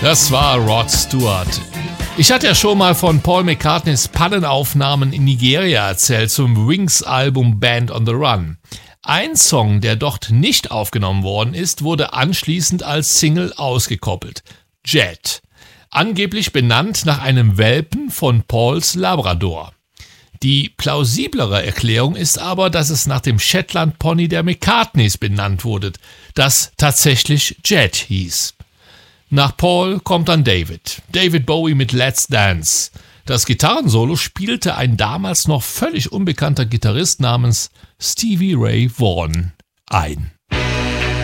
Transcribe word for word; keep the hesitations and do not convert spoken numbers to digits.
Das war Rod Stewart. Ich hatte ja schon mal von Paul McCartneys Pannenaufnahmen in Nigeria erzählt zum Wings-Album Band on the Run. Ein Song, der dort nicht aufgenommen worden ist, wurde anschließend als Single ausgekoppelt. Jet. Angeblich benannt nach einem Welpen von Pauls Labrador. Die plausiblere Erklärung ist aber, dass es nach dem Shetland-Pony der McCartneys benannt wurde, das tatsächlich Jet hieß. Nach Paul kommt dann David. David Bowie mit Let's Dance. Das Gitarrensolo spielte ein damals noch völlig unbekannter Gitarrist namens Stevie Ray Vaughan ein.